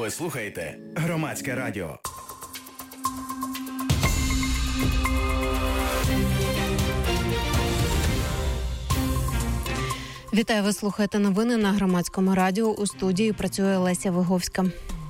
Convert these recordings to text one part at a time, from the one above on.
Ви слухаєте Громадське радіо. Вітаю, ви слухаєте новини на Громадському радіо. У студії працює Леся Виговська.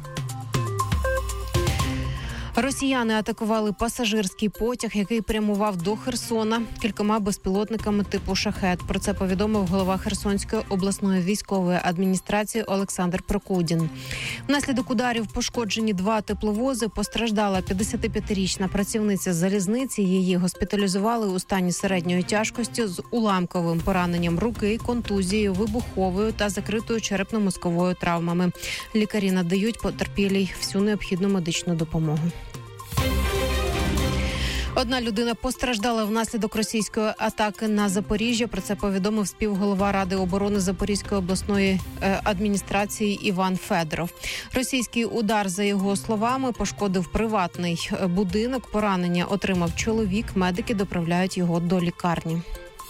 Росіяни атакували пасажирський потяг, який прямував до Херсона кількома безпілотниками типу «Шахед». Про це повідомив голова Херсонської обласної військової адміністрації Олександр Прокудін. Внаслідок ударів пошкоджені 2 тепловози. Постраждала 55-річна працівниця залізниці. Її госпіталізували у стані середньої тяжкості з уламковим пораненням руки, контузією, вибуховою та закритою черепно-мозковою травмами. Лікарі надають потерпілій всю необхідну медичну допомогу. Одна людина постраждала внаслідок російської атаки на Запоріжжя. Про це повідомив співголова Ради оборони Запорізької обласної адміністрації Іван Федоров. Російський удар, за його словами, пошкодив приватний будинок. Поранення отримав чоловік. Медики доправляють його до лікарні.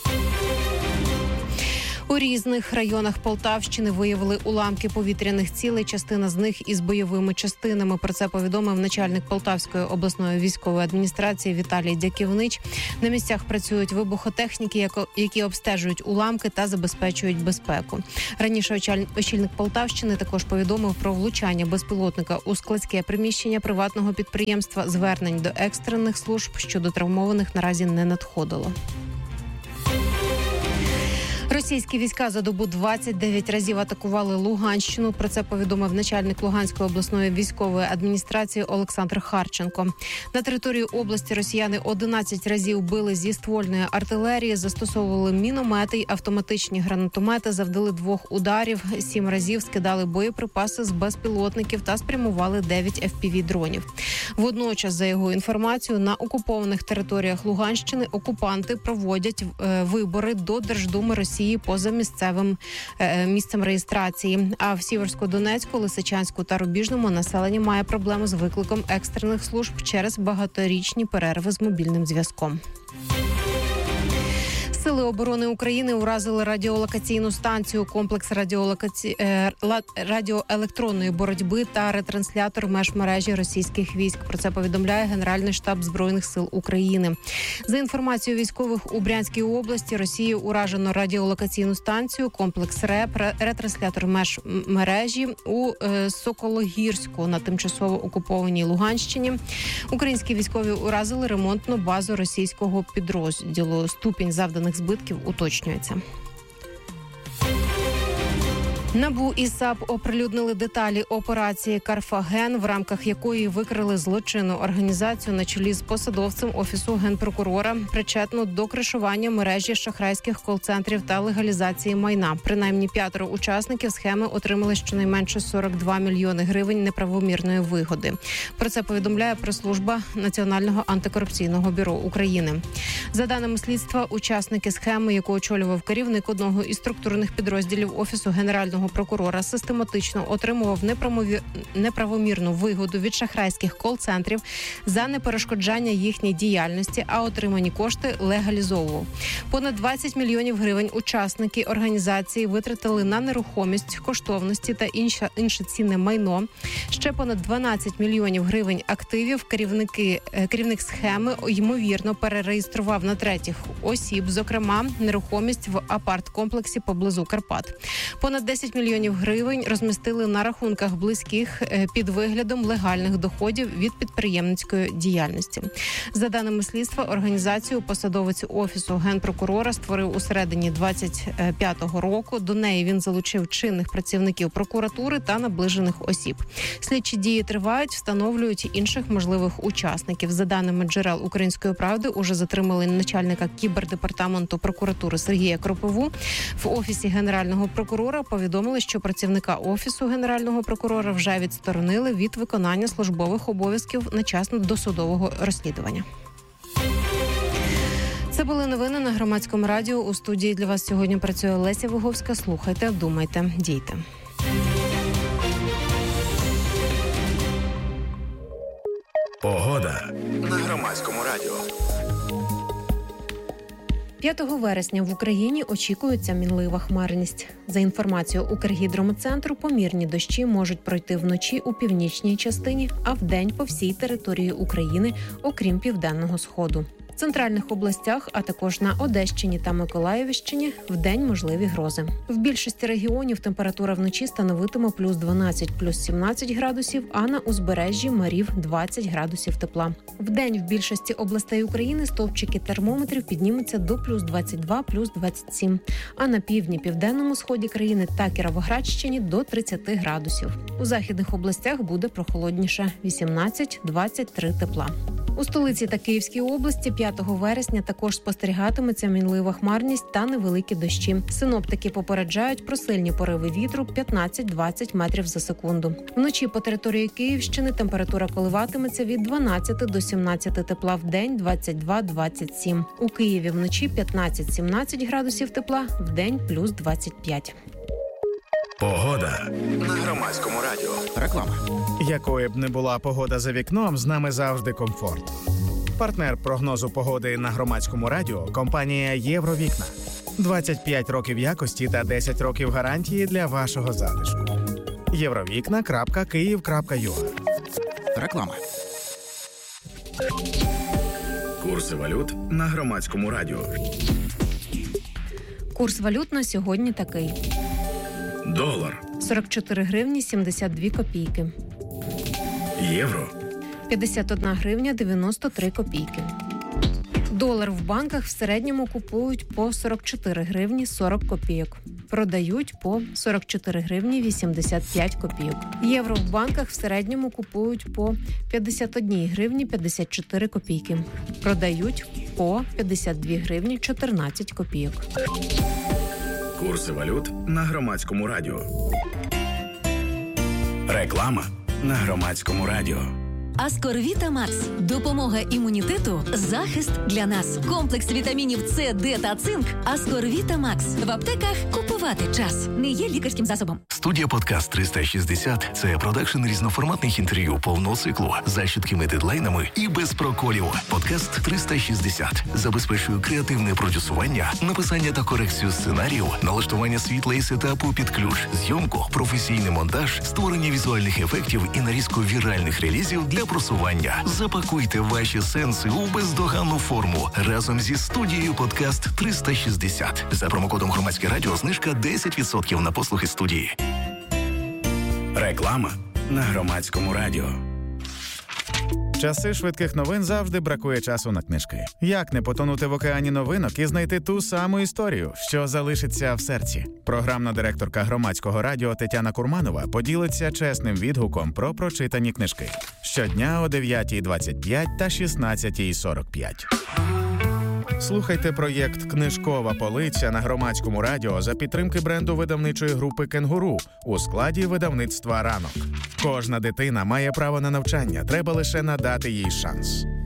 У різних районах Полтавщини виявили уламки повітряних цілей, частина з них із бойовими частинами. Про це повідомив начальник Полтавської обласної військової адміністрації Віталій Дяківнич. На місцях працюють вибухотехніки, які обстежують уламки та забезпечують безпеку. Раніше очільник Полтавщини також повідомив про влучання безпілотника у складське приміщення приватного підприємства. Звернень до екстрених служб щодо травмованих наразі не надходило. Російські війська за добу 29 разів атакували Луганщину. Про це повідомив начальник Луганської обласної військової адміністрації Олександр Харченко. На території області росіяни 11 разів били зі ствольної артилерії, застосовували міномети й автоматичні гранатомети, завдали 2 ударів, 7 разів скидали боєприпаси з безпілотників та спрямували 9 FPV-дронів. Водночас, за його інформацією, на окупованих територіях Луганщини окупанти проводять вибори до Держдуми Росії поза місцевим місцем реєстрації. А в Сіверсько-Донецьку, Лисичанську та Рубіжному населення має проблеми з викликом екстрених служб через багаторічні перерви з мобільним зв'язком. Сили оборони України уразили радіолокаційну станцію, комплекс радіоелектронної боротьби та ретранслятор межмережі російських військ. Про це повідомляє Генеральний штаб Збройних сил України. За інформацією військових, у Брянській області Росією уражено радіолокаційну станцію, комплекс РЕП, ретранслятор межмережі у Сокологірську на тимчасово окупованій Луганщині. Українські військові уразили ремонтну базу російського підрозділу. Ступінь завданих збитків уточнюється. НАБУ і САП оприлюднили деталі операції «Карфаген», в рамках якої викрили злочинну організацію на чолі з посадовцем Офісу Генпрокурора, причетну до кришування мережі шахрайських кол-центрів та легалізації майна. Принаймні 5 учасників схеми отримали щонайменше 42 мільйони гривень неправомірної вигоди. Про це повідомляє прес-служба Національного антикорупційного бюро України. За даними слідства, учасники схеми, яку очолював керівник одного із структурних підрозділів Офісу Генерального прокурора, систематично отримував неправомірну вигоду від шахрайських кол-центрів за неперешкоджання їхній діяльності, а отримані кошти легалізовував. Понад 20 мільйонів гривень учасники організації витратили на нерухомість, коштовності та інше цінне майно. Ще понад 12 мільйонів гривень активів керівник схеми, ймовірно, перереєстрував на третіх осіб, зокрема, нерухомість в апарт-комплексі поблизу Карпат. Понад 10 мільйонів гривень розмістили на рахунках близьких під виглядом легальних доходів від підприємницької діяльності. За даними слідства, організацію посадовець Офісу Генпрокурора створив у середині 25-го року. До неї він залучив чинних працівників прокуратури та наближених осіб. Слідчі дії тривають, встановлюють інших можливих учасників. За даними джерел «Української правди», уже затримали начальника кібердепартаменту прокуратури Сергія Кропову. В Офісі Генерального прокурора повідомили, що працівника Офісу Генерального прокурора вже відсторонили від виконання службових обов'язків на час досудового розслідування. Це були новини на Громадському радіо. У студії для вас сьогодні працює Леся Виговська. Слухайте, думайте, дійте. Погода на Громадському радіо. 5 вересня в Україні очікується мінлива хмарність. За інформацією Укргідрометцентру, помірні дощі можуть пройти вночі у північній частині, а вдень по всій території України, окрім Південного Сходу. В центральних областях, а також на Одещині та Миколаївщині вдень можливі грози. В більшості регіонів температура вночі становитиме плюс 12, плюс 17 градусів, а на узбережжі Марів 20 градусів тепла. Вдень в більшості областей України стовпчики термометрів піднімуться до плюс 22, плюс 27, а на півдні, південному сході країни та Кіровоградщині до 30 градусів. У західних областях буде прохолодніше – 18-23 тепла. У столиці та Київській області 5 вересня також спостерігатиметься мінлива хмарність та невеликі дощі. Синоптики попереджають про сильні пориви вітру 15-20 метрів за секунду. Вночі по території Київщини температура коливатиметься від 12 до 17 тепла в день, 22-27. У Києві вночі 15-17 градусів тепла, в день плюс 25. Погода на Громадському радіо. Реклама. Якою б не була погода за вікном, з нами завжди комфорт. Партнер прогнозу погоди на Громадському радіо – компанія «Євровікна». 25 років якості та 10 років гарантії для вашого затишку. Євровікна.Київ.ua. Реклама. Курси валют на Громадському радіо. Курс валют на сьогодні такий. Долар. 44 гривні 72 копійки. Євро. 51 гривня 93 копійки. Долар в банках в середньому купують по 44 гривні 40 копійок. Продають по 44 гривні 85 копійок. Євро в банках в середньому купують по 51 гривні 54 копійки. Продають по 52 гривні 14 копійок. Курси валют на Громадському радіо. Реклама на Громадському радіо. Аскорвіта Макс. Допомога імунітету, захист для нас. Комплекс вітамінів С, Д та цинк. Аскорвіта Макс. В аптеках купувати час. Не є лікарським засобом. Студія «Подкаст 360» – це продакшн різноманітних інтерв'ю повного циклу за чіткими дедлайнами і без проколів. «Подкаст 360» забезпечує креативне продюсування, написання та корекцію сценарію, налаштування світла і сетапу під ключ, зйомку, професійний монтаж, створення візуальних ефектів і нарізку віральних релізів для просування. Запакуйте ваші сенси у бездоганну форму разом зі студією «Подкаст 360». За промокодом «Громадське радіо» знижка 10% на послуги студії. Реклама на Громадському радіо. В часи швидких новин завжди бракує часу на книжки. Як не потонути в океані новинок і знайти ту саму історію, що залишиться в серці? Програмна директорка Громадського радіо Тетяна Курманова поділиться чесним відгуком про прочитані книжки. Щодня о 9:25 та 16:45. Слухайте проєкт «Книжкова полиця» на Громадському радіо за підтримки бренду видавничої групи «Кенгуру» у складі видавництва «Ранок». Кожна дитина має право на навчання, треба лише надати їй шанс.